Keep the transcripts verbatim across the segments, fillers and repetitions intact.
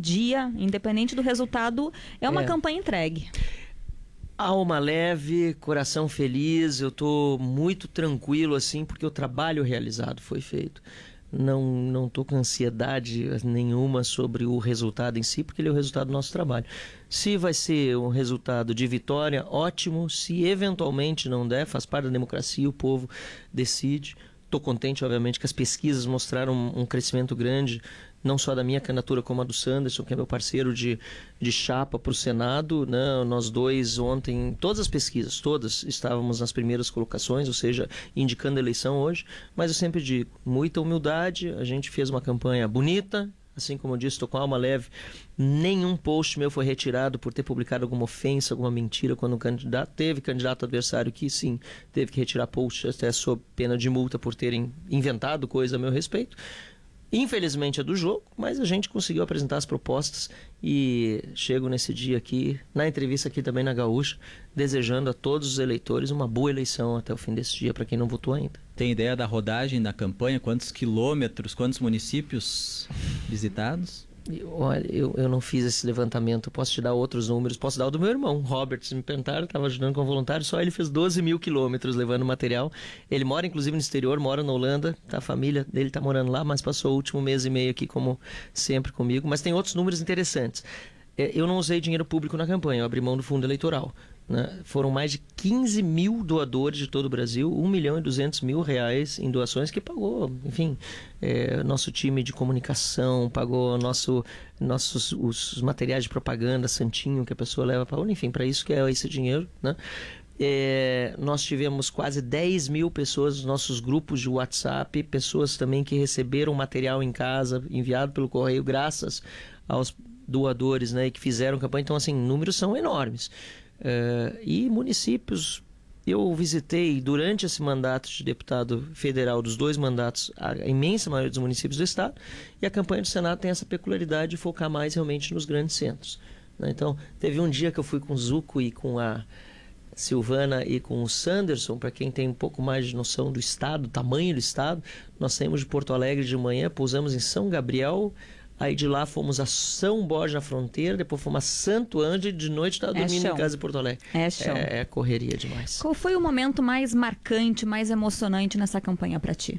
dia, independente do resultado, é uma É. campanha entregue. Alma leve, coração feliz, eu tô muito tranquilo assim, porque o trabalho realizado foi feito. Não, não tô com ansiedade nenhuma sobre o resultado em si, porque ele é o resultado do nosso trabalho. Se vai ser um resultado de vitória, ótimo. Se eventualmente não der, faz parte da democracia, o povo decide. Estou contente, obviamente, que as pesquisas mostraram um, um crescimento grande, não só da minha candidatura como a do Sanderson, que é meu parceiro de, de chapa para o Senado, né? Nós dois ontem, todas as pesquisas, todas, estávamos nas primeiras colocações, ou seja, indicando a eleição hoje, mas eu sempre digo, muita humildade, a gente fez uma campanha bonita, assim como eu disse, estou com a alma leve, nenhum post meu foi retirado por ter publicado alguma ofensa, alguma mentira quando o candidato, teve candidato adversário que sim, teve que retirar post até sob pena de multa por terem inventado coisa a meu respeito. Infelizmente é do jogo, mas a gente conseguiu apresentar as propostas e chego nesse dia aqui, na entrevista aqui também na Gaúcha, desejando a todos os eleitores uma boa eleição até o fim desse dia, para quem não votou ainda. Tem ideia da rodagem da campanha? Quantos quilômetros, quantos municípios visitados? Olha, eu, eu não fiz esse levantamento, posso te dar outros números, posso dar o do meu irmão, Robert, se me perguntaram, estava ajudando como voluntário, só ele fez doze mil quilômetros levando material, ele mora inclusive no exterior, mora na Holanda, tá, a família dele está morando lá, mas passou o último mês e meio aqui como sempre comigo, mas tem outros números interessantes. É, eu não usei dinheiro público na campanha, eu abri mão do fundo eleitoral, né? Foram mais de quinze mil doadores de todo o Brasil, um milhão e duzentos mil reais em doações que pagou, enfim, é, nosso time de comunicação, pagou nosso, nossos os materiais de propaganda, santinho que a pessoa leva para, enfim, para isso que é esse dinheiro, né? É, nós tivemos quase dez mil pessoas nos nossos grupos de WhatsApp, pessoas também que receberam material em casa, enviado pelo correio, graças aos doadores, né, que fizeram campanha. Então, assim, números são enormes. Uh, e municípios, eu visitei durante esse mandato de deputado federal, dos dois mandatos, a imensa maioria dos municípios do estado, e a campanha do Senado tem essa peculiaridade de focar mais realmente nos grandes centros, né? Então, teve um dia que eu fui com o Zuco e com a Silvana e com o Sanderson, para quem tem um pouco mais de noção do estado, do tamanho do estado, nós saímos de Porto Alegre de manhã, pousamos em São Gabriel, aí de lá fomos a São Borja Fronteira, depois fomos a Santo Ângelo e de noite estava dormindo É em casa em Porto Alegre. É chão. É, é correria demais. Qual foi o momento mais marcante, mais emocionante nessa campanha para ti?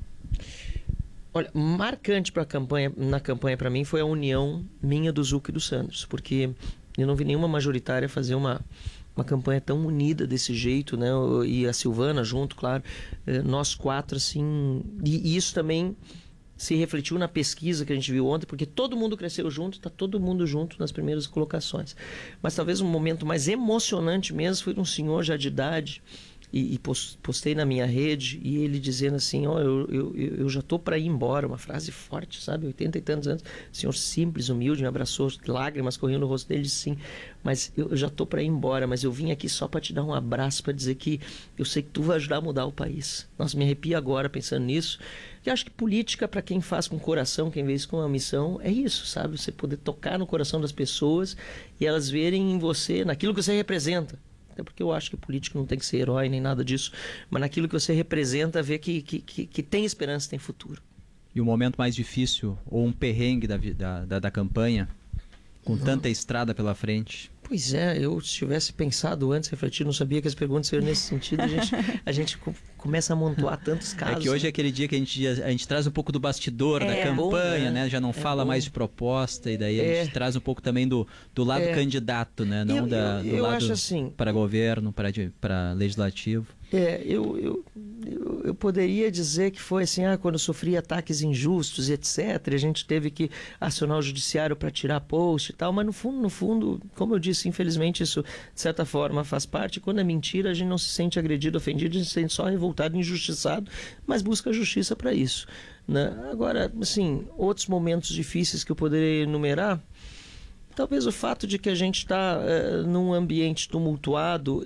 Olha, marcante pra campanha, na campanha para mim foi a união minha do Zuco e do Sanderson, porque eu não vi nenhuma majoritária fazer uma, uma campanha tão unida desse jeito, né? E a Silvana junto, claro, nós quatro, assim, e isso também se refletiu na pesquisa que a gente viu ontem, porque todo mundo cresceu junto, está todo mundo junto nas primeiras colocações. Mas talvez um momento mais emocionante mesmo foi um senhor já de idade, e, e postei na minha rede, e ele dizendo assim, ó, oh, eu, eu, eu já tô para ir embora, uma frase forte, sabe, oitenta e tantos anos, senhor simples, humilde, me abraçou, lágrimas corriam no rosto dele, sim, mas eu, eu já tô para ir embora, mas eu vim aqui só para te dar um abraço, para dizer que eu sei que tu vai ajudar a mudar o país. Nossa, me arrepio agora pensando nisso. Eu acho que política, para quem faz com coração, quem vê isso com uma missão, é isso, sabe, você poder tocar no coração das pessoas e elas verem em você, naquilo que você representa. Até porque eu acho que político não tem que ser herói nem nada disso, mas naquilo que você representa, ver que, que, que, que tem esperança, tem futuro. E o momento mais difícil, ou um perrengue da, da, da, da campanha, com não. tanta estrada pela frente? Pois é, eu se tivesse pensado antes, refletido, não sabia que as perguntas seriam nesse sentido, a gente, a gente começa a amontoar tantos casos. É que hoje né? é aquele dia que a gente, a gente traz um pouco do bastidor é, da campanha, bom, né? né? Já não é fala bom. mais de proposta, e daí é. a gente traz um pouco também do, do lado é. candidato, né? Não eu, da, eu, do eu lado acho assim, para governo, para, para legislativo. É, eu, eu, eu, eu poderia dizer que foi assim, ah, quando eu sofri ataques injustos e etcétera, a gente teve que acionar o judiciário para tirar post e tal, mas no fundo, no fundo, como eu disse, infelizmente isso, de certa forma, faz parte. Quando é mentira, a gente não se sente agredido, ofendido, a gente se sente só revoltado, injustiçado, mas busca justiça para isso, né? Agora, assim, outros momentos difíceis que eu poderia enumerar, talvez o fato de que a gente está uh, num ambiente tumultuado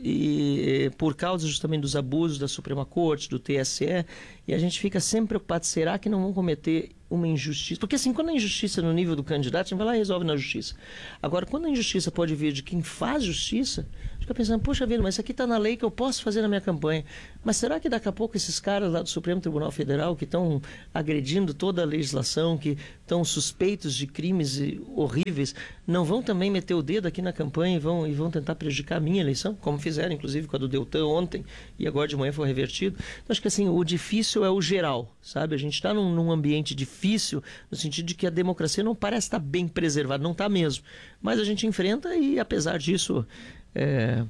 e uh, por causa justamente dos abusos da Suprema Corte, do T S E, e a gente fica sempre preocupado, será que não vão cometer uma injustiça. Porque assim, quando a injustiça é no nível do candidato, a gente vai lá e resolve na justiça. Agora, quando a injustiça pode vir de quem faz justiça, fica pensando, poxa vida, mas isso aqui está na lei que eu posso fazer na minha campanha. Mas será que daqui a pouco esses caras lá do Supremo Tribunal Federal que estão agredindo toda a legislação, que estão suspeitos de crimes horríveis, não vão também meter o dedo aqui na campanha e vão, e vão tentar prejudicar a minha eleição, como fizeram, inclusive, com a do Deltan ontem, e agora de manhã foi revertido? Então, acho que assim, o difícil é o geral, sabe? A gente está num, num ambiente difícil, no sentido de que a democracia não parece estar bem preservada, não está mesmo. Mas a gente enfrenta e, apesar disso... É...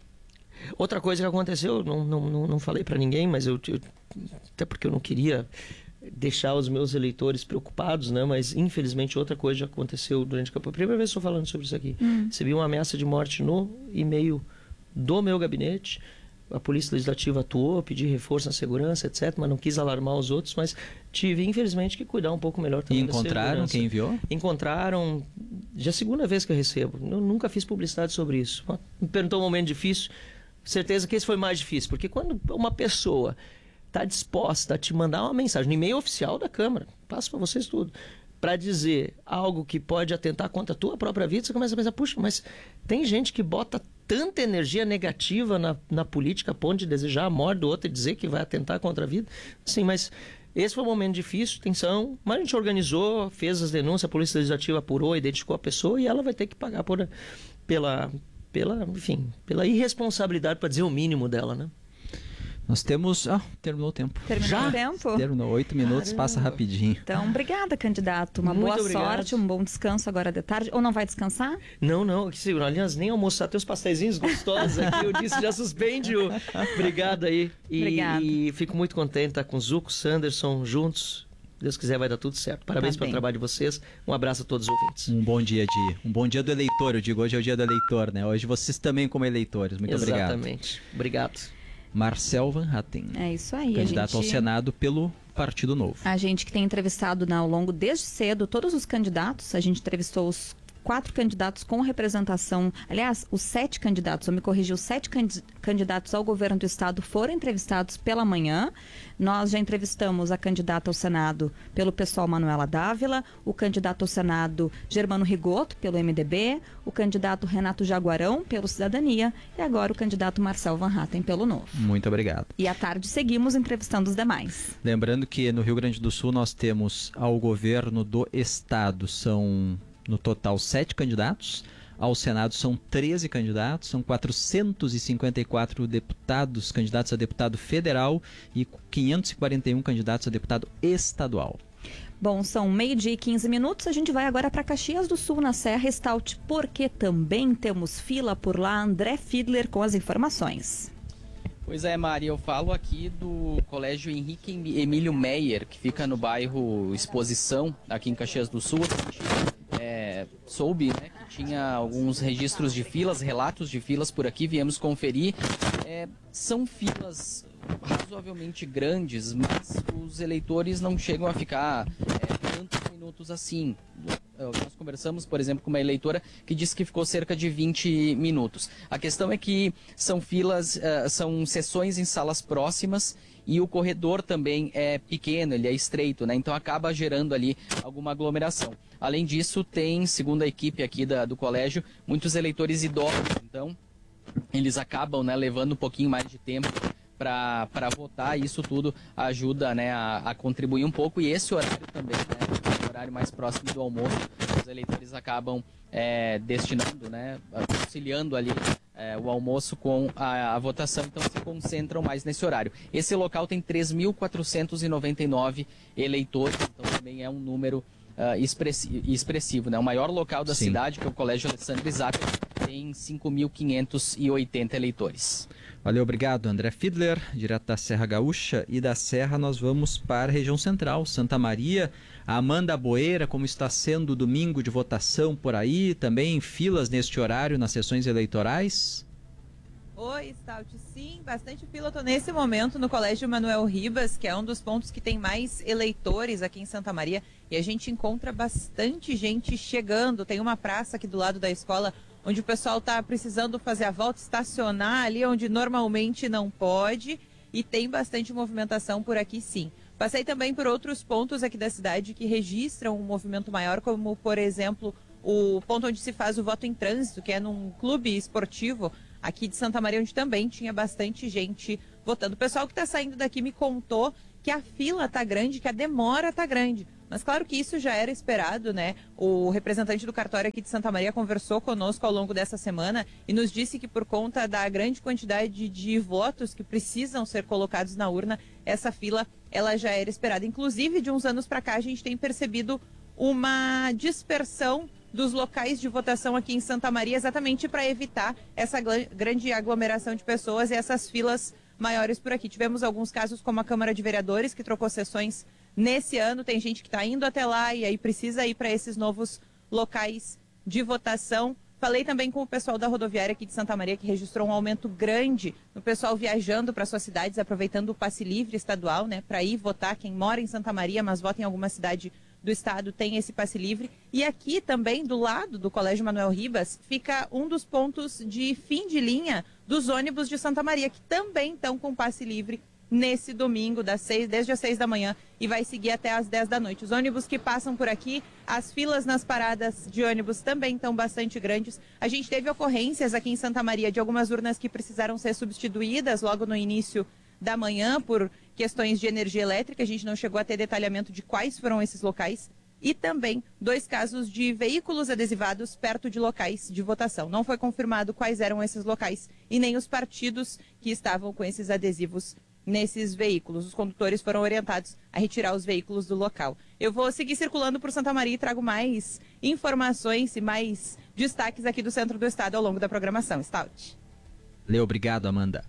Outra coisa que aconteceu, não, não, não, não falei para ninguém, mas eu, eu, até porque eu não queria deixar os meus eleitores preocupados, né? Mas infelizmente outra coisa já aconteceu durante a campanha. Primeira vez que estou falando sobre isso aqui. Hum. Recebi uma ameaça de morte no e-mail do meu gabinete. A Polícia Legislativa atuou, pedi reforço na segurança, etcétera, mas não quis alarmar os outros, mas tive, infelizmente, que cuidar um pouco melhor também da segurança. E encontraram quem enviou? Encontraram, já é a segunda vez que eu recebo. Eu nunca fiz publicidade sobre isso. Me perguntou um momento difícil, certeza que esse foi mais difícil, porque quando uma pessoa está disposta a te mandar uma mensagem no e-mail oficial da Câmara, passo para vocês tudo, para dizer algo que pode atentar contra a tua própria vida, você começa a pensar, puxa, mas tem gente que bota tanta energia negativa na, na política a ponto de desejar a morte do outro e dizer que vai atentar contra a vida. Sim, mas esse foi um momento difícil, tensão, mas a gente organizou, fez as denúncias, a Polícia Legislativa apurou, identificou a pessoa e ela vai ter que pagar por, pela, pela, enfim, pela irresponsabilidade, para dizer o mínimo dela, né? Nós temos... Ah, terminou o tempo. Terminou Já? o tempo? Terminou. Oito minutos, Caramba. Passa rapidinho. Então, obrigada, candidato. Uma Muito boa obrigado. sorte, um bom descanso agora de tarde. Ou não vai descansar? Não, não. Aliás, nem almoçar. Tem os pastéisinhos gostosos aqui. Eu disse, já suspende o... Obrigado aí. E, Obrigada. E fico muito contente de estar com o Zuco, Sanderson, juntos. Se Deus quiser, vai dar tudo certo. Parabéns Tá pelo bem. trabalho de vocês. Um abraço a todos os ouvintes. Um bom dia, Di. Um bom dia do eleitor. Eu digo, hoje é o dia do eleitor, né? Hoje vocês também como eleitores. Muito Exatamente. obrigado. Exatamente. Obrigado. Marcel Van Hatten. É isso aí. Candidato a gente... ao Senado pelo Partido Novo. A gente que tem entrevistado né, ao longo desde cedo todos os candidatos, a gente entrevistou os quatro candidatos com representação, aliás, os sete candidatos, eu me corrigi, os sete candid- candidatos ao governo do estado foram entrevistados pela manhã. Nós já entrevistamos a candidata ao Senado pelo pessoal Manuela Dávila, o candidato ao Senado Germano Rigoto, pelo M D B, o candidato Renato Jaguarão, pelo Cidadania, e agora o candidato Marcel Van Hatten, pelo Novo. Muito obrigado. E à tarde seguimos entrevistando os demais. Lembrando que no Rio Grande do Sul nós temos ao governo do estado, são no total sete candidatos, ao Senado são treze candidatos, são quatrocentos e cinquenta e quatro deputados, candidatos a deputado federal e quinhentos e quarenta e um candidatos a deputado estadual. Bom, são meio-dia e quinze minutos, a gente vai agora para Caxias do Sul, na Serra Stout, porque também temos fila por lá. André Fiedler com as informações. Pois é, Mari, eu falo aqui do Colégio Henrique Emílio Meyer, que fica no bairro Exposição, aqui em Caxias do Sul. É, soube né, que tinha alguns registros de filas, relatos de filas por aqui, viemos conferir. É, são filas razoavelmente grandes, mas os eleitores não chegam a ficar é, tantos minutos assim. Nós conversamos, por exemplo, com uma eleitora que disse que ficou cerca de vinte minutos. A questão é que são filas, uh, são sessões em salas próximas e o corredor também é pequeno, ele é estreito, né? Então acaba gerando ali alguma aglomeração. Além disso, tem, segundo a equipe aqui da, do colégio, muitos eleitores idosos. Então, eles acabam né, levando um pouquinho mais de tempo para votar. E isso tudo ajuda né, a, a contribuir um pouco. E esse horário também, né, o horário mais próximo do almoço, os eleitores acabam é, destinando, né, auxiliando ali é, o almoço com a, a votação. Então, se concentram mais nesse horário. Esse local tem três mil quatrocentos e noventa e nove eleitores. Então, também é um número Uh, expressi- expressivo, né? O maior local da Sim. cidade, que é o Colégio Alexandre Zappel, tem cinco mil quinhentos e oitenta eleitores. Valeu, obrigado, André Fiedler, direto da Serra Gaúcha. E da Serra nós vamos para a região central, Santa Maria. A Amanda Boeira, como está sendo o domingo de votação por aí? Também filas neste horário nas sessões eleitorais? Oi, Stout, sim, bastante fila. Estou nesse momento no Colégio Manuel Ribas, que é um dos pontos que tem mais eleitores aqui em Santa Maria, e a gente encontra bastante gente chegando. Tem uma praça aqui do lado da escola onde o pessoal está precisando fazer a volta, estacionar ali onde normalmente não pode, e tem bastante movimentação por aqui, sim. Passei também por outros pontos aqui da cidade que registram um movimento maior, como, por exemplo, o ponto onde se faz o voto em trânsito, que é num clube esportivo aqui de Santa Maria, onde também tinha bastante gente votando. O pessoal que está saindo daqui me contou que a fila está grande, que a demora está grande. Mas claro que isso já era esperado, né? O representante do cartório aqui de Santa Maria conversou conosco ao longo dessa semana e nos disse que por conta da grande quantidade de votos que precisam ser colocados na urna, essa fila ela já era esperada. Inclusive, de uns anos para cá, a gente tem percebido uma dispersão dos locais de votação aqui em Santa Maria, exatamente para evitar essa grande aglomeração de pessoas e essas filas maiores por aqui. Tivemos alguns casos como a Câmara de Vereadores, que trocou sessões nesse ano. Tem gente que está indo até lá e aí precisa ir para esses novos locais de votação. Falei também com o pessoal da rodoviária aqui de Santa Maria, que registrou um aumento grande no pessoal viajando para suas cidades, aproveitando o passe livre estadual, né, para ir votar. Quem mora em Santa Maria, mas vota em alguma cidade do estado, tem esse passe livre. E aqui também, do lado do Colégio Manuel Ribas, fica um dos pontos de fim de linha dos ônibus de Santa Maria, que também estão com passe livre nesse domingo, das seis, desde as seis da manhã, e vai seguir até as dez da noite. Os ônibus que passam por aqui, as filas nas paradas de ônibus também estão bastante grandes. A gente teve ocorrências aqui em Santa Maria de algumas urnas que precisaram ser substituídas logo no início da manhã por questões de energia elétrica. A gente não chegou a ter detalhamento de quais foram esses locais. E também dois casos de veículos adesivados perto de locais de votação. Não foi confirmado quais eram esses locais e nem os partidos que estavam com esses adesivos nesses veículos. Os condutores foram orientados a retirar os veículos do local. Eu vou seguir circulando por Santa Maria e trago mais informações e mais destaques aqui do centro do estado ao longo da programação. Stout. Leo, obrigado, Amanda.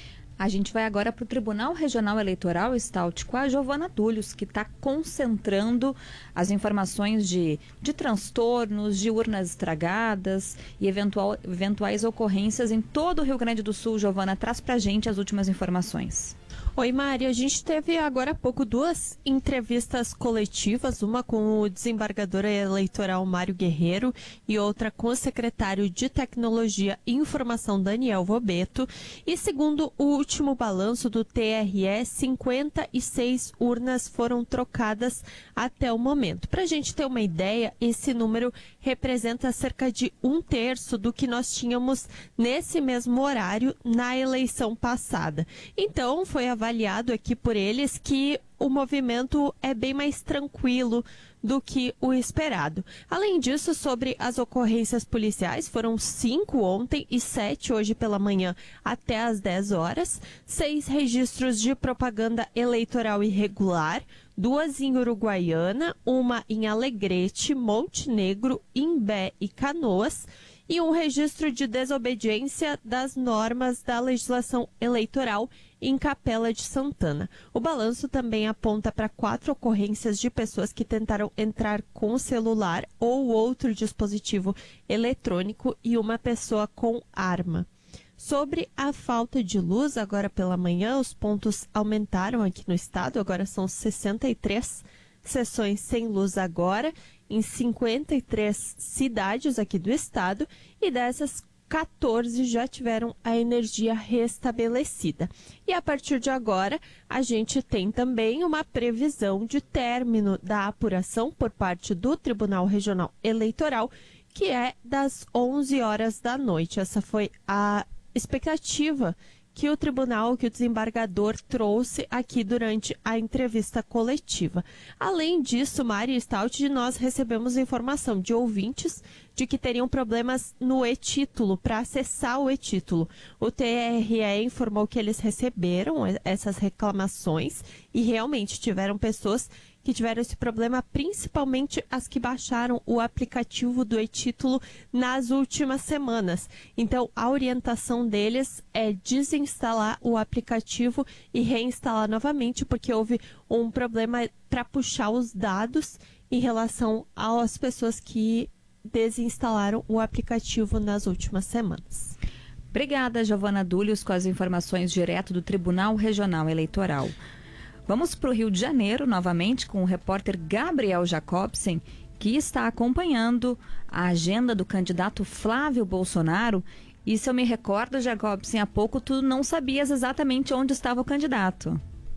A gente vai agora para o Tribunal Regional Eleitoral, Stout, com a Giovana Dúlios, que está concentrando as informações de, de transtornos, de urnas estragadas e eventual, eventuais ocorrências em todo o Rio Grande do Sul. Giovana, traz para a gente as últimas informações. Oi, Mari. A gente teve agora há pouco duas entrevistas coletivas, uma com o desembargador eleitoral Mário Guerreiro e outra com o secretário de Tecnologia e Informação Daniel Vobeto. E segundo o último balanço do T R E, cinquenta e seis urnas foram trocadas até o momento. Para a gente ter uma ideia, esse número representa cerca de um terço do que nós tínhamos nesse mesmo horário na eleição passada. Então, foi avaliado aqui por eles que o movimento é bem mais tranquilo do que o esperado. Além disso, sobre as ocorrências policiais, foram cinco ontem e sete hoje pela manhã até às dez horas, seis registros de propaganda eleitoral irregular, duas em Uruguaiana, uma em Alegrete, Montenegro, Imbé e Canoas, e um registro de desobediência das normas da legislação eleitoral em Capela de Santana. O balanço também aponta para quatro ocorrências de pessoas que tentaram entrar com o celular ou outro dispositivo eletrônico e uma pessoa com arma. Sobre a falta de luz, agora pela manhã, os pontos aumentaram aqui no estado, agora são sessenta e três sessões sem luz agora, em cinquenta e três cidades aqui do estado, e dessas, quatorze já tiveram a energia restabelecida. E a partir de agora, a gente tem também uma previsão de término da apuração por parte do Tribunal Regional Eleitoral, que é das onze horas da noite. Essa foi a expectativa que o tribunal, que o desembargador trouxe aqui durante a entrevista coletiva. Além disso, Mari Stout, nós recebemos informação de ouvintes de que teriam problemas no e-título, para acessar o e-título. O T R E informou que eles receberam essas reclamações e realmente tiveram pessoas que tiveram esse problema, principalmente as que baixaram o aplicativo do e-título nas últimas semanas. Então, a orientação deles é desinstalar o aplicativo e reinstalar novamente, porque houve um problema para puxar os dados em relação às pessoas que desinstalaram o aplicativo nas últimas semanas. Obrigada, Giovana Dúlios, com as informações direto do Tribunal Regional Eleitoral. Vamos para o Rio de Janeiro, novamente, com o repórter Gabriel Jacobsen, que está acompanhando a agenda do candidato Flávio Bolsonaro. E se eu me recordo, Jacobsen, há pouco tu não sabias exatamente onde estava o candidato.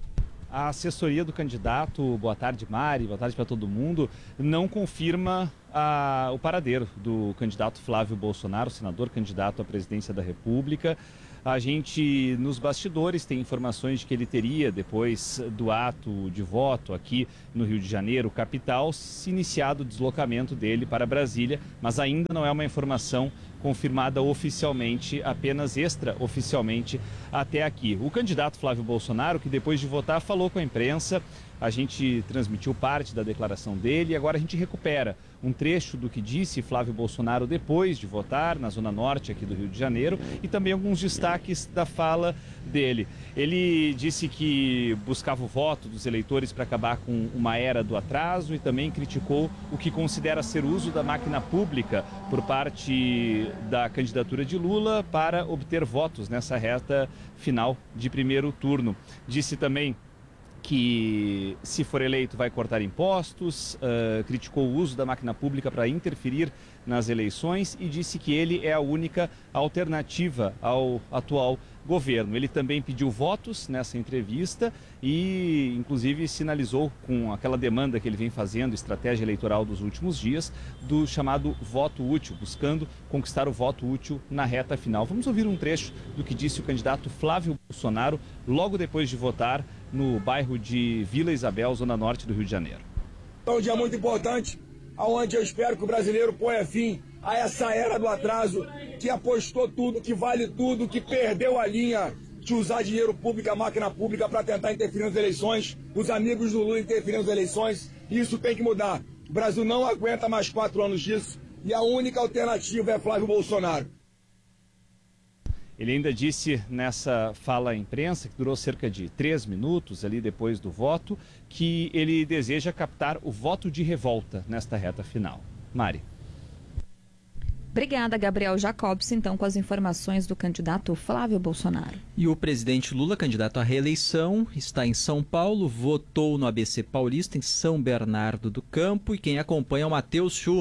A assessoria do candidato, boa tarde Mari, boa tarde para todo mundo, não confirma a, o paradeiro do candidato Flávio Bolsonaro, senador candidato à presidência da República. A gente, nos bastidores, tem informações de que ele teria, depois do ato de voto aqui no Rio de Janeiro, capital, se iniciado o deslocamento dele para Brasília, mas ainda não é uma informação confirmada oficialmente, apenas extraoficialmente até aqui. O candidato Flávio Bolsonaro, que depois de votar falou com a imprensa, a gente transmitiu parte da declaração dele e agora a gente recupera um trecho do que disse Flávio Bolsonaro depois de votar na Zona Norte aqui do Rio de Janeiro e também alguns destaques da fala dele. Ele disse que buscava o voto dos eleitores para acabar com uma era do atraso e também criticou o que considera ser uso da máquina pública por parte da candidatura de Lula para obter votos nessa reta final de primeiro turno. Disse também que, se for eleito, vai cortar impostos, uh, criticou o uso da máquina pública para interferir nas eleições e disse que ele é a única alternativa ao atual governo. Ele também pediu votos nessa entrevista e, inclusive, sinalizou com aquela demanda que ele vem fazendo, estratégia eleitoral dos últimos dias, do chamado voto útil, buscando conquistar o voto útil na reta final. Vamos ouvir um trecho do que disse o candidato Flávio Bolsonaro logo depois de votar no bairro de Vila Isabel, zona norte do Rio de Janeiro. É um dia muito importante, onde eu espero que o brasileiro ponha fim a essa era do atraso, que apostou tudo, que vale tudo, que perdeu a linha de usar dinheiro público, a máquina pública, para tentar interferir nas eleições, os amigos do Lula interferindo nas eleições, e isso tem que mudar. O Brasil não aguenta mais quatro anos disso, e a única alternativa é Flávio Bolsonaro. Ele ainda disse nessa fala à imprensa, que durou cerca de três minutos ali depois do voto, que ele deseja captar o voto de revolta nesta reta final. Mari. Obrigada, Gabriel Jacobs, então, com as informações do candidato Flávio Bolsonaro. E o presidente Lula, candidato à reeleição, está em São Paulo, votou no A B C Paulista, em São Bernardo do Campo, e quem acompanha é o Matheus Chu.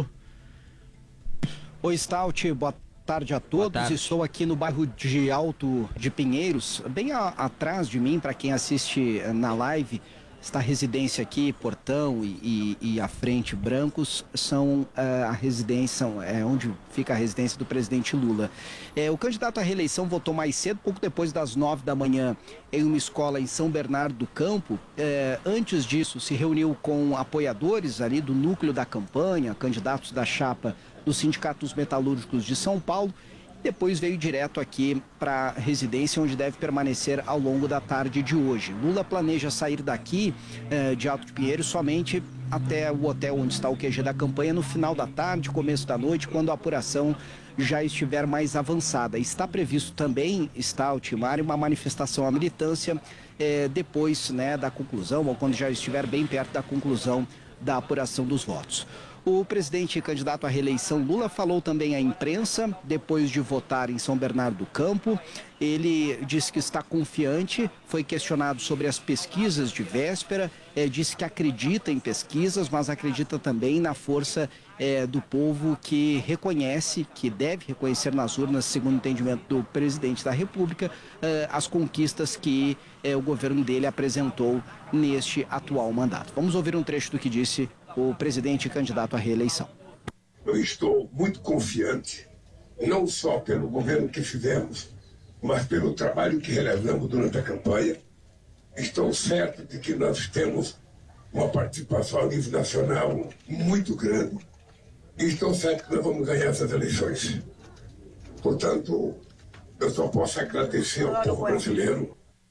Oi, Stout, boa tarde a todos. Tarde. Estou aqui no bairro de Alto de Pinheiros, bem a, atrás de mim, para quem assiste na live. Esta residência aqui, Portão e, e, e a frente brancos, são uh, a residência, é onde fica a residência do presidente Lula. É, o candidato à reeleição votou mais cedo, pouco depois das nove da manhã, em uma escola em São Bernardo do Campo. É, antes disso, se reuniu com apoiadores ali do núcleo da campanha, candidatos da chapa dos sindicatos metalúrgicos de São Paulo. Depois veio direto aqui para a residência, onde deve permanecer ao longo da tarde de hoje. Lula planeja sair daqui eh, de Alto de Pinheiros somente até o hotel onde está o Q G da campanha no final da tarde, começo da noite, quando a apuração já estiver mais avançada. Está previsto também, está, Altimar, uma manifestação à militância eh, depois né, da conclusão, ou quando já estiver bem perto da conclusão da apuração dos votos. O presidente e candidato à reeleição Lula falou também à imprensa, depois de votar em São Bernardo do Campo. Ele disse que está confiante, foi questionado sobre as pesquisas de véspera, é, disse que acredita em pesquisas, mas acredita também na força é, do povo, que reconhece, que deve reconhecer nas urnas, segundo o entendimento do presidente da República, é, as conquistas que é, o governo dele apresentou neste atual mandato. Vamos ouvir um trecho do que disse o presidente e candidato à reeleição. Eu estou muito confiante, não só pelo governo que fizemos, mas pelo trabalho que realizamos durante a campanha. Estou certo de que nós temos uma participação a nível nacional muito grande. E estou certo que nós vamos ganhar essas eleições. Portanto, eu só posso agradecer ao povo brasileiro.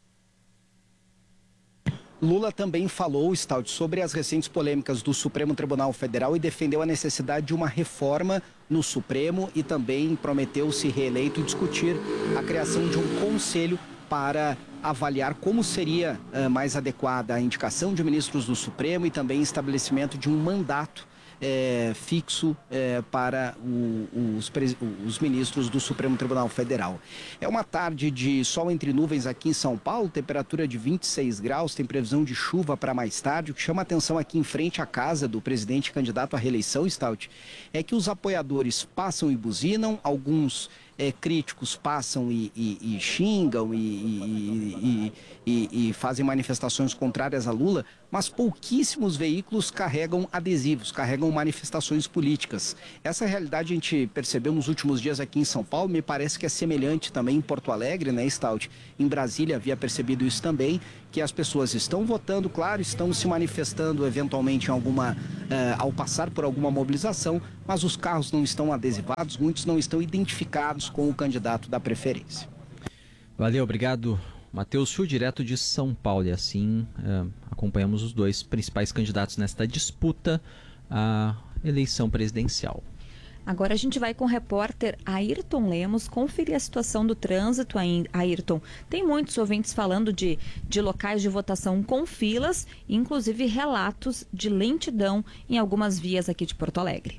Lula também falou, Stout, sobre as recentes polêmicas do Supremo Tribunal Federal e defendeu a necessidade de uma reforma no Supremo e também prometeu, se reeleito, discutir a criação de um conselho para avaliar como seria uh, mais adequada a indicação de ministros do Supremo e também estabelecimento de um mandato é, fixo é, para o, os, os ministros do Supremo Tribunal Federal. É uma tarde de sol entre nuvens aqui em São Paulo, temperatura de vinte e seis graus, tem previsão de chuva para mais tarde. O que chama atenção aqui em frente à casa do presidente candidato à reeleição, Stout, é que os apoiadores passam e buzinam, alguns É, críticos passam e, e, e xingam e, e, e, e fazem manifestações contrárias a Lula, mas pouquíssimos veículos carregam adesivos, carregam manifestações políticas. Essa realidade a gente percebeu nos últimos dias aqui em São Paulo, me parece que é semelhante também em Porto Alegre, né, Stout? Em Brasília havia percebido isso também, que as pessoas estão votando, claro, estão se manifestando eventualmente em alguma, uh, ao passar por alguma mobilização, mas os carros não estão adesivados, muitos não estão identificados com o candidato da preferência. Valeu, obrigado, Matheus Chu, direto de São Paulo. E assim uh, acompanhamos os dois principais candidatos nesta disputa à eleição presidencial. Agora a gente vai com o repórter Ayrton Lemos conferir a situação do trânsito. Ayrton, tem muitos ouvintes falando de, de locais de votação com filas, inclusive relatos de lentidão em algumas vias aqui de Porto Alegre.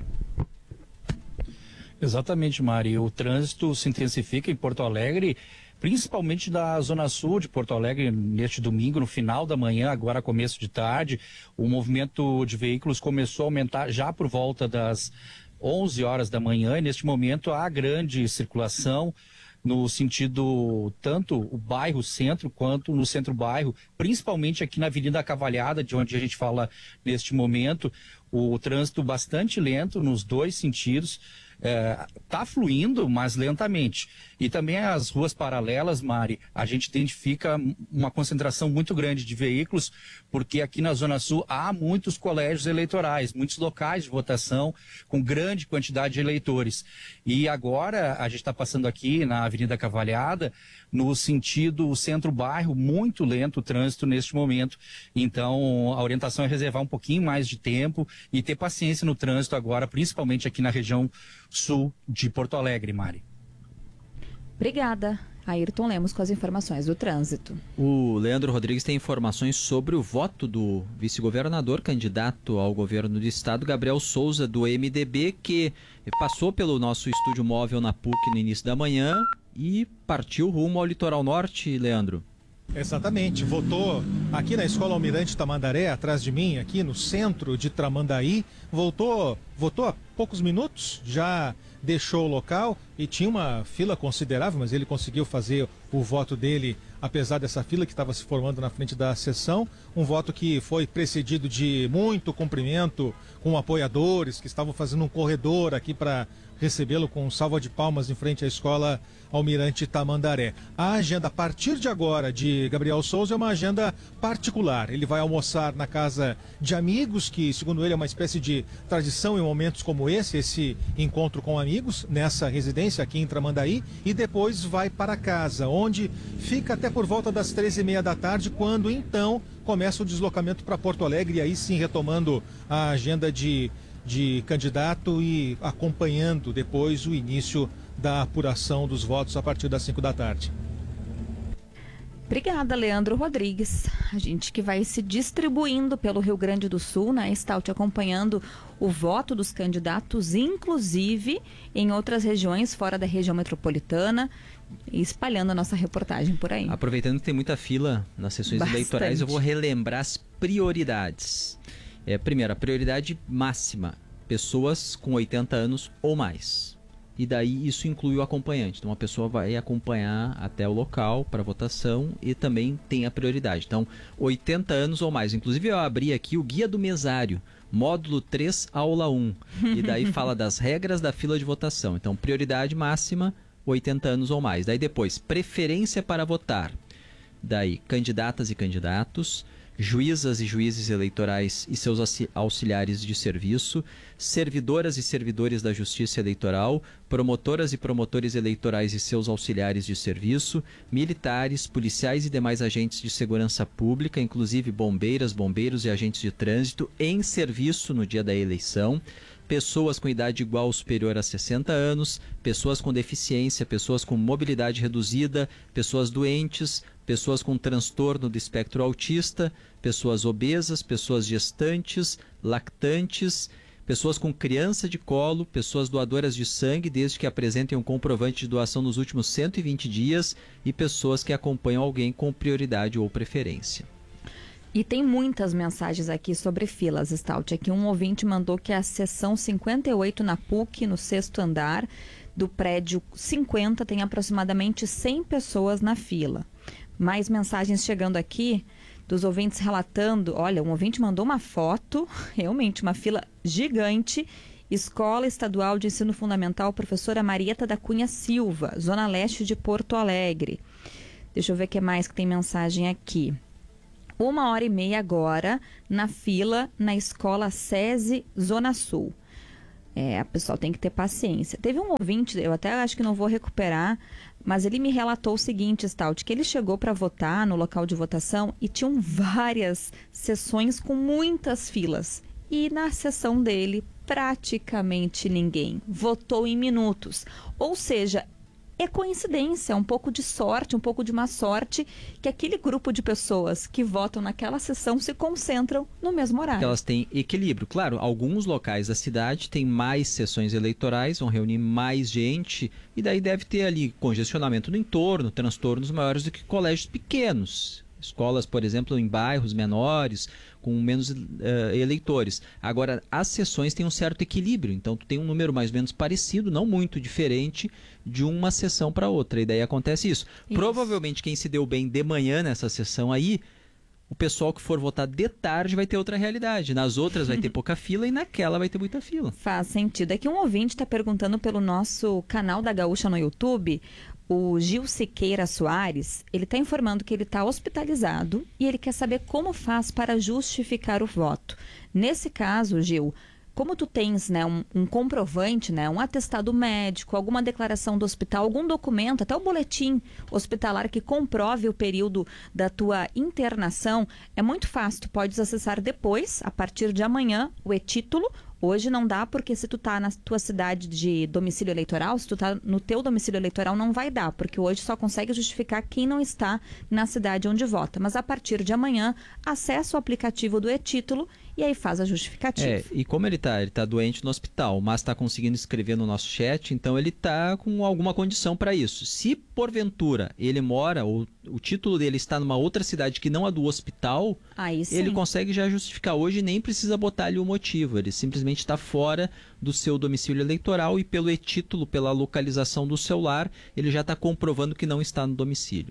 Exatamente, Mari. O trânsito se intensifica em Porto Alegre, principalmente da Zona Sul de Porto Alegre, neste domingo, no final da manhã, agora começo de tarde. O movimento de veículos começou a aumentar já por volta das onze horas da manhã, e neste momento há grande circulação no sentido tanto o bairro centro quanto no centro-bairro, principalmente aqui na Avenida Cavalhada, de onde a gente fala neste momento. O trânsito bastante lento nos dois sentidos, está é, fluindo, mas lentamente. E também as ruas paralelas, Mari, a gente identifica uma concentração muito grande de veículos, porque aqui na Zona Sul há muitos colégios eleitorais, muitos locais de votação com grande quantidade de eleitores. E agora a gente está passando aqui na Avenida Cavalhada, no sentido centro-bairro, muito lento o trânsito neste momento. Então a orientação é reservar um pouquinho mais de tempo e ter paciência no trânsito agora, principalmente aqui na região sul de Porto Alegre, Mari. Obrigada. Ayrton Lemos com as informações do trânsito. O Leandro Rodrigues tem informações sobre o voto do vice-governador, candidato ao governo do estado, Gabriel Souza, do M D B, que passou pelo nosso estúdio móvel na P U C no início da manhã e partiu rumo ao litoral norte, Leandro. Exatamente, votou aqui na Escola Almirante Tamandaré, atrás de mim, aqui no centro de Tramandaí, voltou, votou há poucos minutos, já deixou o local e tinha uma fila considerável, mas ele conseguiu fazer o voto dele, apesar dessa fila que estava se formando na frente da sessão, um voto que foi precedido de muito cumprimento com apoiadores que estavam fazendo um corredor aqui para recebê-lo com salva de palmas em frente à Escola Almirante Tamandaré. A agenda a partir de agora de Gabriel Souza é uma agenda particular. Ele vai almoçar na casa de amigos, que segundo ele é uma espécie de tradição em momentos como esse, esse encontro com amigos nessa residência aqui em Tramandaí, e depois vai para casa, onde fica até por volta das treze e meia da tarde, quando então começa o deslocamento para Porto Alegre, e aí sim retomando a agenda de de candidato e acompanhando depois o início da apuração dos votos a partir das cinco da tarde. Obrigada, Leandro Rodrigues. A gente que vai se distribuindo pelo Rio Grande do Sul, né? Está te acompanhando o voto dos candidatos, inclusive em outras regiões fora da região metropolitana, e espalhando a nossa reportagem por aí. Aproveitando que tem muita fila nas sessões Bastante. eleitorais, eu vou relembrar as prioridades. É, primeiro, a prioridade máxima, pessoas com oitenta anos ou mais. E daí isso inclui o acompanhante. Então a pessoa vai acompanhar até o local para votação e também tem a prioridade. Então, oitenta anos ou mais. Inclusive eu abri aqui o Guia do Mesário, módulo três, aula um. E daí fala das regras da fila de votação. Então, prioridade máxima, oitenta anos ou mais. Daí depois, preferência para votar. Daí, candidatas e candidatos, juízas e juízes eleitorais e seus auxiliares de serviço, servidoras e servidores da Justiça Eleitoral, promotoras e promotores eleitorais e seus auxiliares de serviço, militares, policiais e demais agentes de segurança pública, inclusive bombeiras, bombeiros e agentes de trânsito, em serviço no dia da eleição, pessoas com idade igual ou superior a sessenta anos, pessoas com deficiência, pessoas com mobilidade reduzida, pessoas doentes, pessoas com transtorno do espectro autista, pessoas obesas, pessoas gestantes, lactantes, pessoas com criança de colo, pessoas doadoras de sangue, desde que apresentem um comprovante de doação nos últimos cento e vinte dias, e pessoas que acompanham alguém com prioridade ou preferência. E tem muitas mensagens aqui sobre filas, Stout. Aqui um ouvinte mandou que a seção cinquenta e oito na P U C, no sexto andar do prédio cinquenta, tem aproximadamente cem pessoas na fila. Mais mensagens chegando aqui dos ouvintes relatando. Olha, um ouvinte mandou uma foto, realmente uma fila gigante. Escola Estadual de Ensino Fundamental, professora Marieta da Cunha Silva, Zona Leste de Porto Alegre. Deixa eu ver o que mais que tem mensagem aqui. Uma hora e meia agora na fila na Escola SESI Zona Sul. É, a pessoa tem que ter paciência. Teve um ouvinte, eu até acho que não vou recuperar, mas ele me relatou o seguinte, Stout, que ele chegou para votar no local de votação e tinham várias sessões com muitas filas. E na sessão dele, praticamente ninguém votou em minutos. Ou seja, é coincidência, um pouco de sorte, um pouco de má sorte, que aquele grupo de pessoas que votam naquela sessão se concentram no mesmo horário. Elas têm equilíbrio. Claro, alguns locais da cidade têm mais sessões eleitorais, vão reunir mais gente, e daí deve ter ali congestionamento no entorno, transtornos maiores do que colégios pequenos. Escolas, por exemplo, em bairros menores, com menos uh, eleitores. Agora, as sessões têm um certo equilíbrio, então tu tem um número mais ou menos parecido, não muito diferente, de uma sessão para outra. E daí acontece isso. isso. Provavelmente quem se deu bem de manhã nessa sessão aí, o pessoal que for votar de tarde vai ter outra realidade. Nas outras vai ter pouca fila e naquela vai ter muita fila. Faz sentido. É que um ouvinte está perguntando pelo nosso canal da Gaúcha no YouTube. O Gil Siqueira Soares, ele está informando que ele está hospitalizado e ele quer saber como faz para justificar o voto. Nesse caso, Gil, como tu tens, né, um, um comprovante, né, um atestado médico, alguma declaração do hospital, algum documento, até o boletim hospitalar que comprove o período da tua internação, é muito fácil. Tu podes acessar depois, a partir de amanhã, o e-título. Hoje não dá, porque se tu tá na tua cidade de domicílio eleitoral, se tu tá no teu domicílio eleitoral, não vai dar, porque hoje só consegue justificar quem não está na cidade onde vota. Mas a partir de amanhã, acessa o aplicativo do e-título e aí faz a justificativa. É, e como ele tá, ele tá doente no hospital, mas está conseguindo escrever no nosso chat, então ele tá com alguma condição para isso. Se porventura ele mora, ou o título dele está numa outra cidade que não a do hospital, aí sim, ele consegue já justificar hoje e nem precisa botar ali o motivo. Ele simplesmente está fora do seu domicílio eleitoral e pelo e-título, pela localização do celular, ele já está comprovando que não está no domicílio.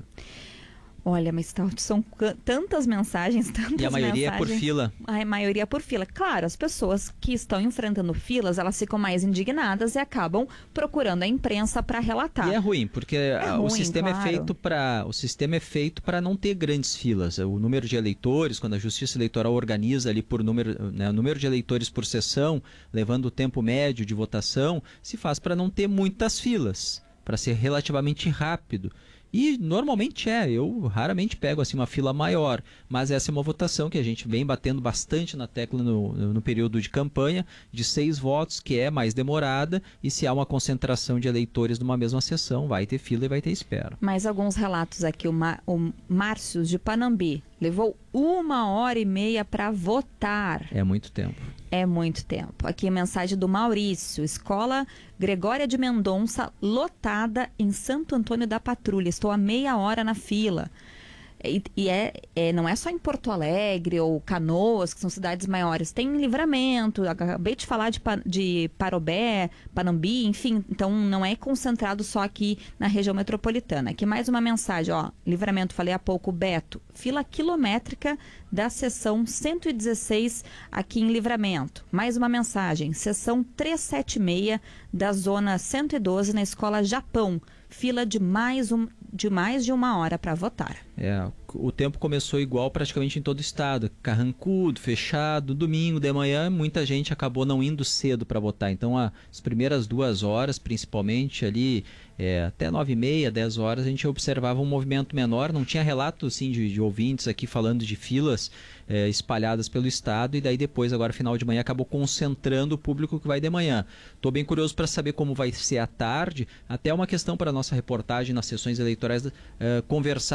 Olha, mas são tantas mensagens, tantas mensagens. E a maioria mensagens, é por fila. A maioria é por fila. Claro, as pessoas que estão enfrentando filas, elas ficam mais indignadas e acabam procurando a imprensa para relatar. E é ruim, porque é o ruim, sistema claro. é feito para o sistema é feito para não ter grandes filas. O número de eleitores, quando a Justiça Eleitoral organiza ali por número, né, o número de eleitores por sessão, levando o tempo médio de votação, se faz para não ter muitas filas, para ser relativamente rápido. E normalmente é, eu raramente pego assim uma fila maior, mas essa é uma votação que a gente vem batendo bastante na tecla no, no período de campanha, de seis votos, que é mais demorada, e se há uma concentração de eleitores numa mesma sessão, vai ter fila e vai ter espera. Mais alguns relatos aqui, o, Ma, o Márcio de Panambi levou uma hora e meia para votar. É muito tempo. É muito tempo. Aqui a mensagem do Maurício. Escola Gregória de Mendonça, lotada em Santo Antônio da Patrulha. Estou há meia hora na fila. E, e é, é, não é só em Porto Alegre ou Canoas, que são cidades maiores. Tem em Livramento, acabei de falar de, de Parobé, Panambi, enfim. Então, não é concentrado só aqui na região metropolitana. Aqui mais uma mensagem, ó. Livramento, falei há pouco, Beto. Fila quilométrica da seção cento e dezesseis aqui em Livramento. Mais uma mensagem. Seção trezentos e setenta e seis da zona cento e doze na Escola Japão. Fila de mais, um, de mais de uma hora para votar. É, o tempo começou igual praticamente em todo o estado. Carrancudo, fechado, domingo de manhã, muita gente acabou não indo cedo para votar. Então, as primeiras duas horas, principalmente ali, é, até nove e meia, dez horas, a gente observava um movimento menor. Não tinha relato assim, de, de ouvintes aqui falando de filas é, espalhadas pelo estado. E daí depois, agora final de manhã, acabou concentrando o público que vai de manhã. Estou bem curioso para saber como vai ser à tarde. Até uma questão para a nossa reportagem nas sessões eleitorais, é, conversar com os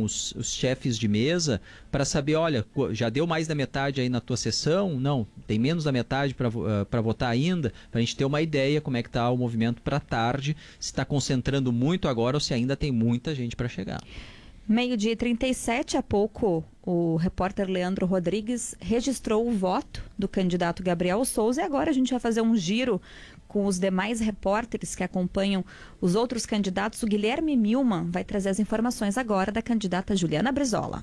os, os chefes de mesa para saber, olha, já deu mais da metade aí na tua sessão? Não, tem menos da metade para uh, para votar ainda? Para a gente ter uma ideia como é que está o movimento para tarde, se está concentrando muito agora ou se ainda tem muita gente para chegar. Meio-dia e trinta e sete, há pouco, o repórter Leandro Rodrigues registrou o voto do candidato Gabriel Souza e agora a gente vai fazer um giro com os demais repórteres que acompanham os outros candidatos. O Guilherme Milman vai trazer as informações agora da candidata Juliana Brizola.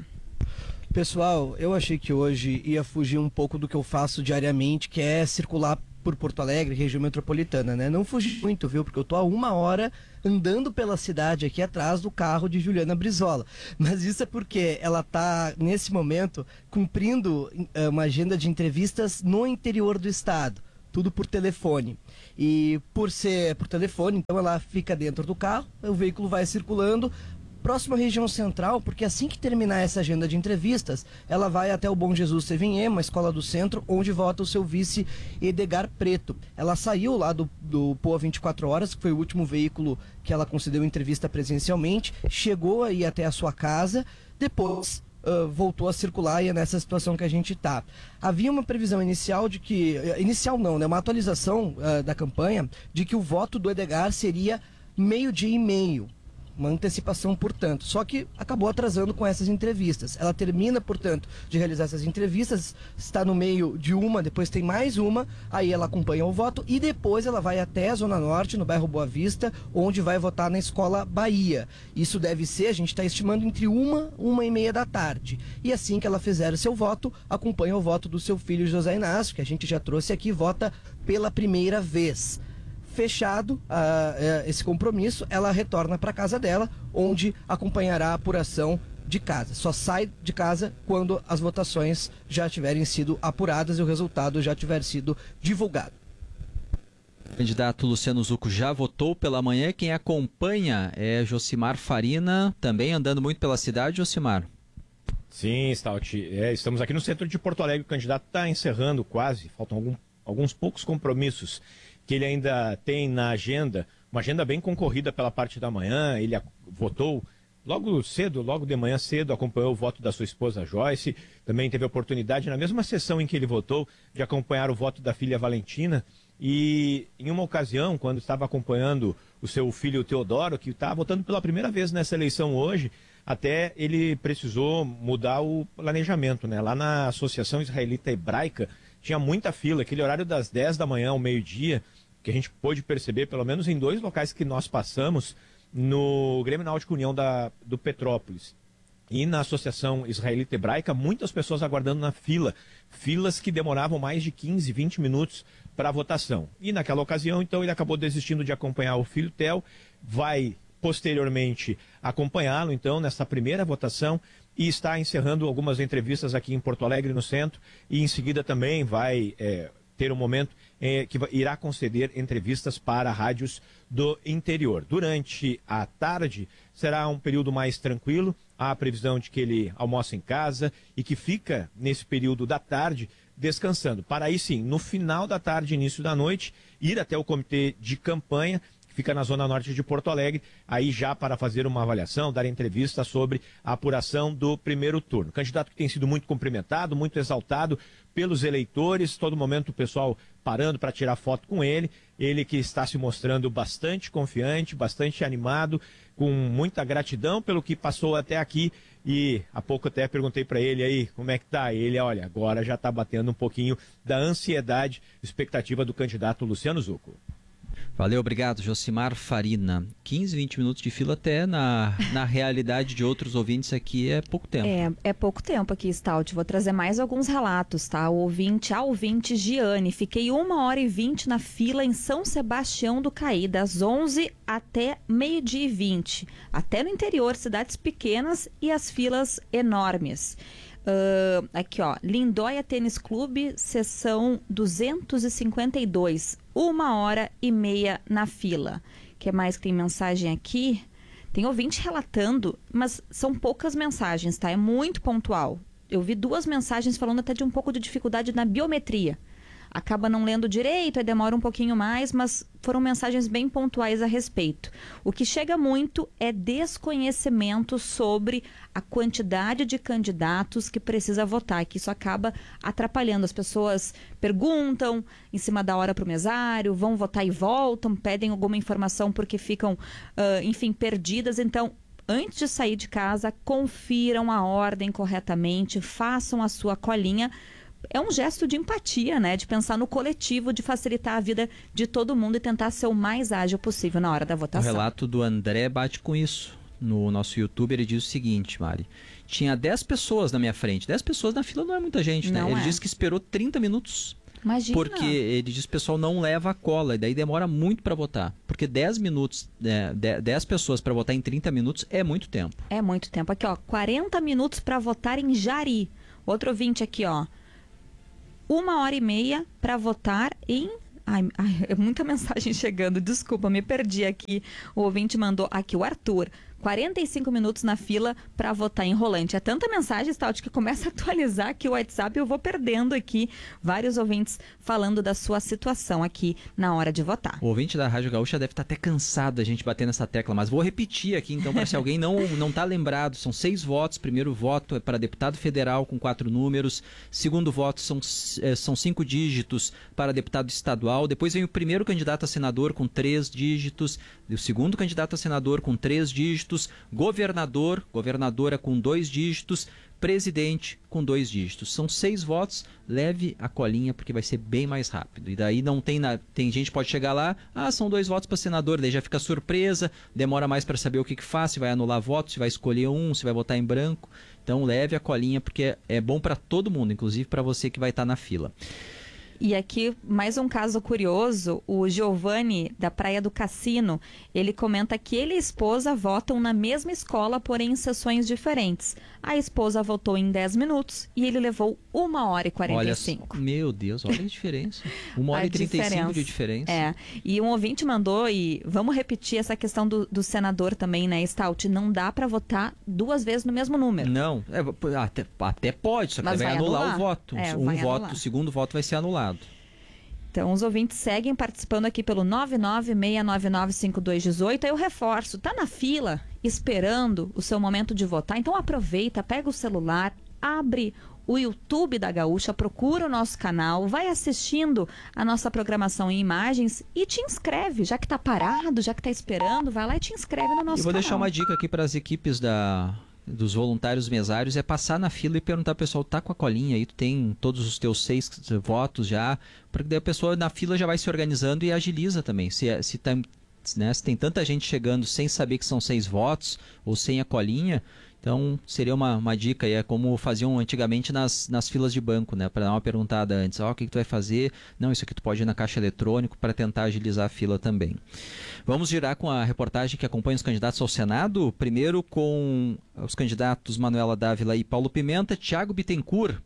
Pessoal, eu achei que hoje ia fugir um pouco do que eu faço diariamente, que é circular por Porto Alegre, região metropolitana, né? Não fugi muito, viu? Porque eu tô há uma hora andando pela cidade aqui atrás do carro de Juliana Brizola. Mas isso é porque ela tá, nesse momento, cumprindo uh, uma agenda de entrevistas no interior do estado. Tudo por telefone. E por ser por telefone, então ela fica dentro do carro, o veículo vai circulando, próxima região central, porque assim que terminar essa agenda de entrevistas, ela vai até o Bom Jesus Sevigné, a escola do centro, onde vota o seu vice Edgar Preto. Ela saiu lá do, do Poa vinte e quatro horas, que foi o último veículo que ela concedeu entrevista presencialmente, chegou aí até a sua casa, depois uh, voltou a circular e é nessa situação que a gente está. Havia uma previsão inicial de que, inicial não, né, uma atualização uh, da campanha, de que o voto do Edgar seria meio-dia e meio. Uma antecipação, portanto, só que acabou atrasando com essas entrevistas. Ela termina, portanto, de realizar essas entrevistas, está no meio de uma, depois tem mais uma, aí ela acompanha o voto e depois ela vai até a Zona Norte, no bairro Boa Vista, onde vai votar na Escola Bahia. Isso deve ser, a gente está estimando, entre uma, uma e meia da tarde. E assim que ela fizer o seu voto, acompanha o voto do seu filho José Inácio, que a gente já trouxe aqui, vota pela primeira vez. Fechado uh, esse compromisso, ela retorna para casa dela, onde acompanhará a apuração de casa. Só sai de casa quando as votações já tiverem sido apuradas e o resultado já tiver sido divulgado. O candidato Luciano Zucco já votou pela manhã. Quem acompanha é Josimar Farina, também andando muito pela cidade. Josimar. Sim, Stout. É, estamos aqui no centro de Porto Alegre. O candidato está encerrando quase, faltam algum, alguns poucos compromissos que ele ainda tem na agenda, uma agenda bem concorrida pela parte da manhã. Ele votou logo cedo, logo de manhã cedo, acompanhou o voto da sua esposa Joyce, também teve a oportunidade, na mesma sessão em que ele votou, de acompanhar o voto da filha Valentina, e em uma ocasião, quando estava acompanhando o seu filho Teodoro, que está votando pela primeira vez nessa eleição hoje, até ele precisou mudar o planejamento, né? Lá na Associação Israelita Hebraica, tinha muita fila, aquele horário das dez da manhã ao meio-dia, que a gente pôde perceber, pelo menos em dois locais que nós passamos, no Grêmio Náutico União da, do Petrópolis e na Associação Israelita Hebraica, muitas pessoas aguardando na fila, filas que demoravam mais de quinze, vinte minutos para a votação. E naquela ocasião, então, ele acabou desistindo de acompanhar o filho Theo, vai posteriormente acompanhá-lo, então, nessa primeira votação, e está encerrando algumas entrevistas aqui em Porto Alegre, no centro, e em seguida também vai é, ter um momento é, que irá conceder entrevistas para rádios do interior. Durante a tarde será um período mais tranquilo, há a previsão de que ele almoça em casa e que fica nesse período da tarde descansando, para aí sim, no final da tarde, início da noite, ir até o comitê de campanha, fica na zona norte de Porto Alegre, aí já para fazer uma avaliação, dar entrevista sobre a apuração do primeiro turno. Candidato que tem sido muito cumprimentado, muito exaltado pelos eleitores, todo momento o pessoal parando para tirar foto com ele, ele que está se mostrando bastante confiante, bastante animado, com muita gratidão pelo que passou até aqui, e há pouco até perguntei para ele aí como é que tá, ele, olha, agora já está batendo um pouquinho da ansiedade, expectativa do candidato Luciano Zucco. Valeu, obrigado, Josimar Farina. quinze, vinte minutos de fila até na, na realidade de outros ouvintes aqui é pouco tempo. É, é pouco tempo aqui, Stout. Vou trazer mais alguns relatos, tá? O ouvinte, a ouvinte Giane, fiquei uma hora e vinte na fila em São Sebastião do Caí, das onze até meio-dia e vinte. Até no interior, cidades pequenas e as filas enormes. Uh, aqui, ó, Lindóia Tênis Clube, sessão duzentos e cinquenta e dois, uma hora e meia na fila. O que mais que tem mensagem aqui? Tem ouvinte relatando, mas são poucas mensagens, tá? É muito pontual. Eu vi duas mensagens falando até de um pouco de dificuldade na biometria. acaba não lendo direito, aí demora um pouquinho mais, mas foram mensagens bem pontuais a respeito. O que chega muito é desconhecimento sobre a quantidade de candidatos que precisa votar, que isso acaba atrapalhando. As pessoas perguntam em cima da hora para o mesário, vão votar e voltam, pedem alguma informação porque ficam, uh, enfim, perdidas. Então, antes de sair de casa, confiram a ordem corretamente, façam a sua colinha. É um gesto de empatia, né? De pensar no coletivo, de facilitar a vida de todo mundo e tentar ser o mais ágil possível na hora da votação. O relato do André bate com isso. No nosso YouTube, ele diz o seguinte, Mari. Tinha dez pessoas na minha frente. dez pessoas na fila não é muita gente, né? Não Ele é. disse que esperou trinta minutos. Imagina. Porque ele diz que o pessoal não leva a cola, e daí demora muito para votar. Porque dez minutos, é, dez pessoas para votar em trinta minutos é muito tempo. É muito tempo. Aqui, ó, quarenta minutos para votar em Jari. Outro ouvinte aqui, ó. Uma hora e meia para votar em... Ai, ai, é muita mensagem chegando. Desculpa, me perdi aqui. O ouvinte mandou aqui, o Arthur. quarenta e cinco minutos na fila para votar em Rolante. É tanta mensagem, Stout, que começa a atualizar aqui o WhatsApp e eu vou perdendo aqui vários ouvintes falando da sua situação aqui na hora de votar. O ouvinte da Rádio Gaúcha deve estar até cansado da gente bater nessa tecla, mas vou repetir aqui então, para se alguém não não está lembrado. São seis votos. Primeiro voto é para deputado federal com quatro números. Segundo voto são, é, são cinco dígitos para deputado estadual. Depois vem o primeiro candidato a senador com três dígitos. O segundo candidato a senador com três dígitos. Governador, governadora com dois dígitos, presidente com dois dígitos. São seis votos, leve a colinha porque vai ser bem mais rápido. E daí não tem na... tem gente que pode chegar lá, ah, são dois votos para senador, daí já fica surpresa, demora mais para saber o que que faz, se vai anular voto, se vai escolher um, se vai votar em branco. Então leve a colinha porque é bom para todo mundo, inclusive para você que vai estar na fila. E aqui, mais um caso curioso, o Giovanni, da Praia do Cassino, ele comenta que ele e a esposa votam na mesma escola, porém em sessões diferentes. A esposa votou em dez minutos e ele levou uma hora e quarenta e cinco. Olha, meu Deus, olha a diferença. uma hora e trinta e cinco de diferença. É, e um ouvinte mandou, e vamos repetir essa questão do, do senador também, né, Stout? Não dá para votar duas vezes no mesmo número. Não, é, até, até pode, só que Mas vai, vai anular, anular o voto. É, um vai voto, anular. o segundo voto vai ser anulado. Então, os ouvintes seguem participando aqui pelo nove nove seis nove nove cinco dois um oito. Eu reforço, tá na fila esperando o seu momento de votar? Então aproveita, pega o celular, abre o YouTube da Gaúcha, procura o nosso canal, vai assistindo a nossa programação em imagens e te inscreve. Já que tá parado, já que tá esperando, vai lá e te inscreve no nosso canal. Eu vou canal. deixar uma dica aqui para as equipes da... dos voluntários mesários, é passar na fila e perguntar ao pessoal, tá com a colinha aí, tu tem todos os teus seis votos já, porque daí a pessoa na fila já vai se organizando e agiliza também. Se, se, tá, né, se tem tanta gente chegando sem saber que são seis votos ou sem a colinha, então seria uma, uma dica aí, é como faziam antigamente nas, nas filas de banco, né, para dar uma perguntada antes, ó, oh, o que, que tu vai fazer? Não, isso aqui tu pode ir na caixa eletrônico para tentar agilizar a fila também. Vamos girar com a reportagem que acompanha os candidatos ao Senado, primeiro com os candidatos Manuela Dávila e Paulo Pimenta. Thiago Bittencourt.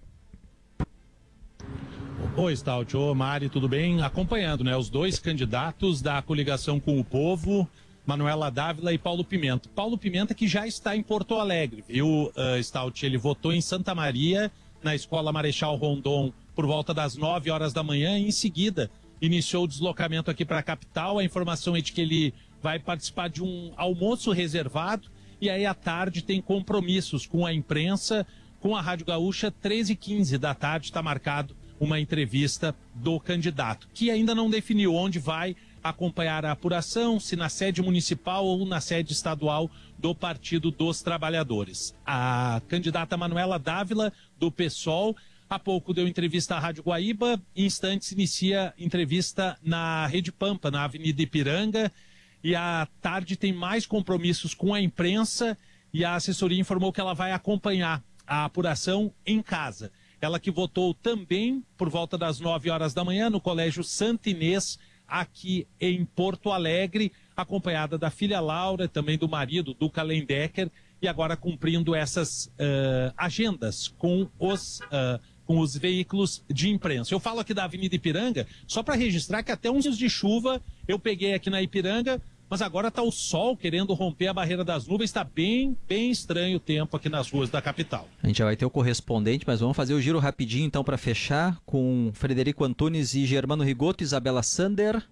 Oi, Stout. Ô, Mari, tudo bem? Acompanhando, né, os dois candidatos da coligação com o povo, Manuela Dávila e Paulo Pimenta. Paulo Pimenta que já está em Porto Alegre, viu, uh, Stout? Ele votou em Santa Maria, na Escola Marechal Rondon, por volta das nove horas da manhã e em seguida iniciou o deslocamento aqui para a capital. A informação é de que ele vai participar de um almoço reservado e aí à tarde tem compromissos com a imprensa, com a Rádio Gaúcha. Treze e quinze da tarde está marcado uma entrevista do candidato, que ainda não definiu onde vai acompanhar a apuração, se na sede municipal ou na sede estadual do Partido dos Trabalhadores. A candidata Manuela Dávila, do PSOL, há pouco deu entrevista à Rádio Guaíba, em instantes inicia entrevista na Rede Pampa, na Avenida Ipiranga, e à tarde tem mais compromissos com a imprensa e a assessoria informou que ela vai acompanhar a apuração em casa. Ela que votou também por volta das nove horas da manhã no Colégio Santa Inês, aqui em Porto Alegre, acompanhada da filha Laura, também do marido, Duca Lendecker, e agora cumprindo essas uh, agendas com os, uh, com os veículos de imprensa. Eu falo aqui da Avenida Ipiranga, só para registrar que até uns dias de chuva eu peguei aqui na Ipiranga, mas agora está o sol querendo romper a barreira das nuvens, está bem, bem estranho o tempo aqui nas ruas da capital. A gente já vai ter o correspondente, mas vamos fazer o giro rapidinho então para fechar com Frederico Antunes e Germano Rigoto, Isabela Sander.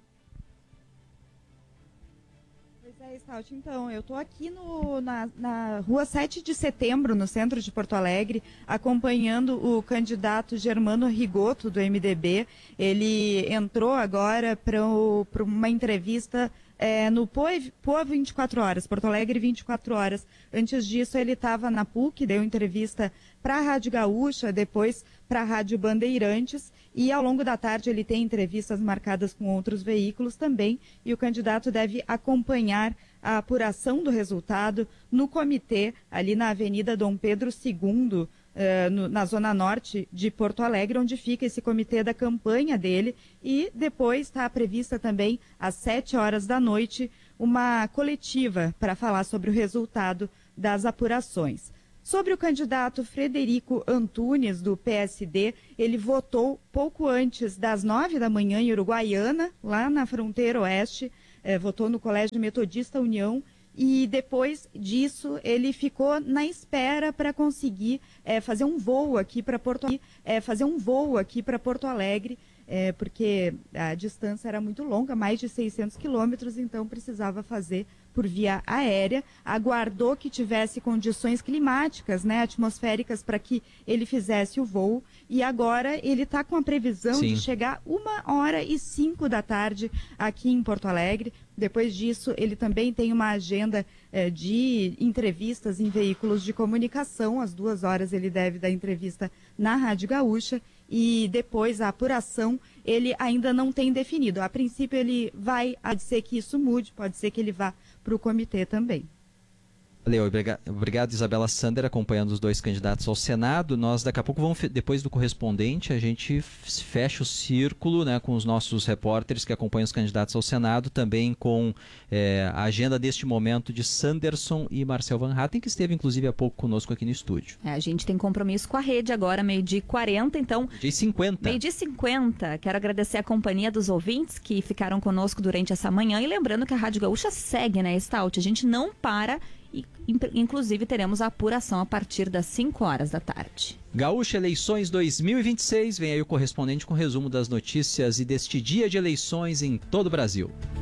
Então, eu estou aqui no, na, na rua sete de setembro, no centro de Porto Alegre, acompanhando o candidato Germano Rigoto, do M D B. Ele entrou agora para uma entrevista é, no Poa vinte e quatro horas, Porto Alegre vinte e quatro horas. Antes disso, ele estava na P U C, deu entrevista para a Rádio Gaúcha, depois para a Rádio Bandeirantes, e ao longo da tarde ele tem entrevistas marcadas com outros veículos também, e o candidato deve acompanhar a apuração do resultado no comitê, ali na Avenida Dom Pedro segundo, uh, no, na zona norte de Porto Alegre, onde fica esse comitê da campanha dele, e depois está prevista também, às sete horas da noite, uma coletiva para falar sobre o resultado das apurações. Sobre o candidato Frederico Antunes, do P S D, ele votou pouco antes das nove da manhã em Uruguaiana, lá na fronteira oeste, eh, votou no Colégio Metodista União, e depois disso ele ficou na espera para conseguir eh, fazer um voo aqui para Porto Alegre, eh, fazer um voo aqui para Porto Alegre, eh, porque a distância era muito longa, mais de seiscentos quilômetros, então precisava fazer por via aérea, aguardou que tivesse condições climáticas, né, atmosféricas, para que ele fizesse o voo, e agora ele está com a previsão Sim. de chegar uma hora e cinco da tarde aqui em Porto Alegre. Depois disso, ele também tem uma agenda eh, de entrevistas em veículos de comunicação. Às duas horas ele deve dar entrevista na Rádio Gaúcha, e depois a apuração ele ainda não tem definido. A princípio ele vai, pode ser que isso mude, pode ser que ele vá para o comitê também. Valeu, obrigado Isabela Sander, acompanhando os dois candidatos ao Senado. Nós daqui a pouco vamos, depois do correspondente, a gente fecha o círculo, né, com os nossos repórteres que acompanham os candidatos ao Senado, também com é, a agenda deste momento de Sanderson e Marcel Van Hatten, que esteve inclusive há pouco conosco aqui no estúdio. É, a gente tem compromisso com a rede agora, meio-dia e quarenta, então... Meio-dia e cinquenta. Meio-dia e cinquenta. Quero agradecer a companhia dos ouvintes que ficaram conosco durante essa manhã, e lembrando que a Rádio Gaúcha segue, né, Stout? A gente não para... E, inclusive, teremos a apuração a partir das cinco horas da tarde. Gaúcha Eleições dois mil e vinte e seis, vem aí o correspondente com resumo das notícias e deste dia de eleições em todo o Brasil.